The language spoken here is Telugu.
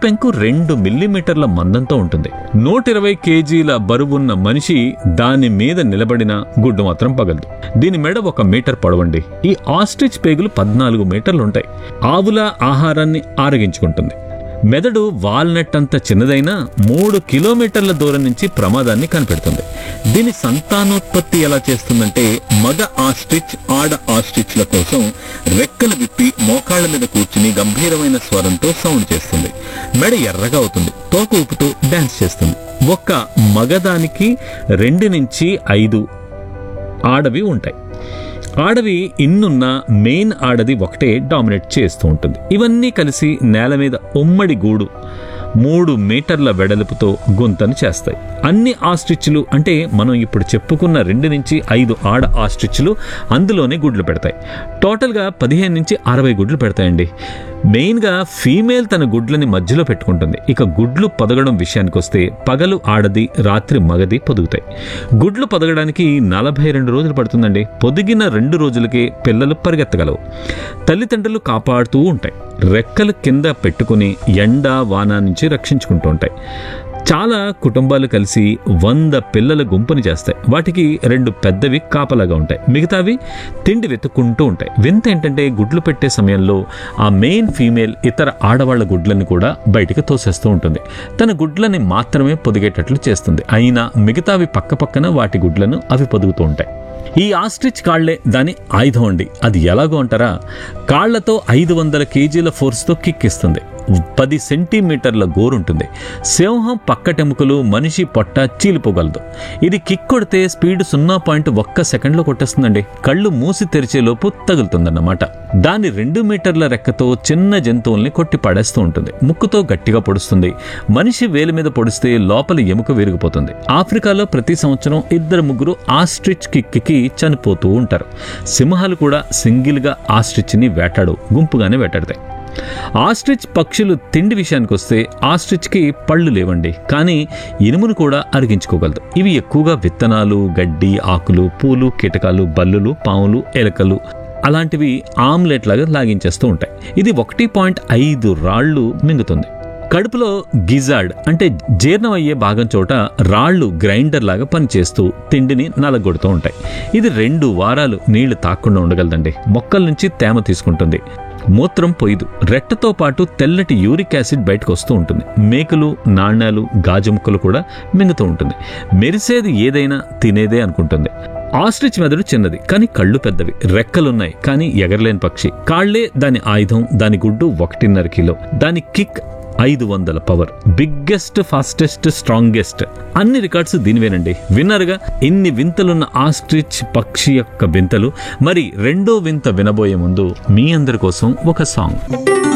పెంకు 2 మిల్లీమీటర్ల మందంతో ఉంటుంది. 120 కేజీల బరువున్న మనిషి దాని మీద నిలబడిన గుడ్డు మాత్రం పగలదు. దీని మెడ 1 మీటర్ పొడవండి. ఈ ఆస్ట్రిచ్ పేగులు 14 మీటర్లు ఉంటాయి. ఆవుల ఆహారాన్ని ఆరగించుకుంటుంది. మెదడు వాల్నట్ అంత చిన్నదైనా 3 కిలోమీటర్ల దూరం నుంచి ప్రమాదాన్ని కనిపెడుతుంది. దీని సంతానోత్పత్తి ఎలా చేస్తుందంటే, మగ ఆస్ట్రిచ్ ఆడ ఆస్ట్రిచ్ల కోసం రెక్కలు విప్పి మోకాళ్ల మీద కూర్చుని గంభీరమైన స్వరంతో సౌండ్ చేస్తుంది. మెడ ఎర్రగా అవుతుంది. తోక ఊపుతూ డాన్స్ చేస్తుంది. ఒక్క మగదానికి 2 నుంచి 5 ఆడవి ఉంటాయి. ఆడవి ఇన్నున్న మెయిన్ ఆడది ఒకటే డామినేట్ చేస్తూ ఉంటుంది. ఇవన్నీ కలిసి నేల మీద ఉమ్మడి గూడు 3 మీటర్ల వెడల్పుతో గుంతను చేస్తాయి. అన్ని ఆస్ట్రిచ్లు అంటే మనం ఇప్పుడు చెప్పుకున్న 2 నుంచి 5 ఆడ ఆస్ట్రిచ్లు అందులోనే గుడ్లు పెడతాయి. టోటల్గా 15 నుంచి 60 గుడ్లు పెడతాయండి. మెయిన్గా ఫీమేల్ తన గుడ్లని మధ్యలో పెట్టుకుంటుంది. ఇక గుడ్లు పొదగడం విషయానికి వస్తే పగలు ఆడది, రాత్రి మగది పొదుగుతాయి. గుడ్లు పొదగడానికి 42 రోజులు పడుతుందండి. పొదిగిన 2 రోజులకే పిల్లలు పరిగెత్తగలవు. తల్లిదండ్రులు కాపాడుతూ ఉంటాయి. రెక్కలు కింద పెట్టుకుని ఎండ వాన నుంచి రక్షించుకుంటూ ఉంటాయి. చాలా కుటుంబాలు కలిసి 100 పిల్లల గుంపుని చేస్తాయి. వాటికి 2 పెద్దవి కాపలాగా ఉంటాయి. మిగతావి తిండి వెతుక్కుంటూ ఉంటాయి. వింత ఏంటంటే, గుడ్లు పెట్టే సమయంలో ఆ మెయిన్ ఫీమేల్ ఇతర ఆడవాళ్ల గుడ్లని కూడా బయటికి తోసేస్తూ ఉంటుంది. తన గుడ్లని మాత్రమే పొదిగేటట్లు చేస్తుంది. అయినా మిగతావి పక్కపక్కన వాటి గుడ్లను అవి పొదుగుతూ ఉంటాయి. ఈ ఆస్ట్రిచ్ కాళ్లే దాని ఆయుధం అండి. అది ఎలాగో అంటారా, కాళ్లతో 500 కేజీల ఫోర్స్తో కిక్ ఇస్తుంది. 10 సెంటీమీటర్ల గోరుంటుంది. సింహం పక్కటెముకలు మనిషి పొట్ట చీలిపోగలదు. ఇది కిక్ కొడితే స్పీడ్ 0.1 సెకండ్లో కొట్టేస్తుందండి. కళ్ళు మూసి తెరిచేలోపు తగులుతుందన్నమాట. దాని 2 మీటర్ల రెక్కతో చిన్న జంతువుల్ని కొట్టి పడేస్తూ ఉంటుంది. ముక్కుతో గట్టిగా పొడుస్తుంది. మనిషి వేలి మీద పొడిస్తే లోపల ఎముక విరిగిపోతుంది. ఆఫ్రికాలో ప్రతి సంవత్సరం 2-3 ఆస్ట్రిచ్ కిక్కి చనిపోతూ ఉంటారు. సింహాలు కూడా సింగిల్గా ఆస్ట్రిచ్ని గుంపుగానే వేటాడతాయి. ఆస్ట్రిచ్ పక్షులు తిండి విషయానికి వస్తే, ఆస్ట్రిచ్కి పళ్ళు లేవండి, కానీ ఇనుమును కూడా అరిగించుకోగలదు. ఇవి ఎక్కువగా విత్తనాలు, గడ్డి, ఆకులు, పూలు, కీటకాలు, బల్లులు, పాములు, ఎలకలు అలాంటివి ఆమ్లెట్ లాగా లాగించేస్తూ ఉంటాయి. ఇది 1.5 రాళ్లు మింగుతుంది. కడుపులో గిజార్డ్ అంటే జీర్ణం అయ్యే భాగం చోట రాళ్లు గ్రైండర్ లాగా పనిచేస్తూ తిండిని నలగొడుతూ ఉంటాయి. ఇది 2 వారాలు నీళ్లు తాకుండా ఉండగలదండి. మొక్కల నుంచి తేమ తీసుకుంటుంది. మూత్రం పొయ్యదు. రెట్టతో పాటు తెల్లటి యూరిక్ యాసిడ్ బయటకు వస్తూ ఉంటుంది. మేకలు, నాణ్యాలు, గాజు ముక్కలు కూడా మింగుతూ ఉంటుంది. మెరిసేది ఏదైనా తినేదే అనుకుంటుంది. ఆస్ట్రిచ్ మెదడు చిన్నది, కానీ కళ్ళు పెద్దవి. రెక్కలున్నాయి, కానీ ఎగరలేని పక్షి. కాళ్లే దాని ఆయుధం. దాని గుడ్డు 1.5 కిలో. దాని kick 500 power. Biggest, fastest, strongest అన్ని రికార్డ్స్ దీనివేనండి. విన్నారుగా ఇన్ని వింతలున్న ఆస్ట్రిచ్ పక్షి యొక్క వింతలు. మరి 2వ వింత వినబోయే ముందు మీ అందరి కోసం ఒక సాంగ్.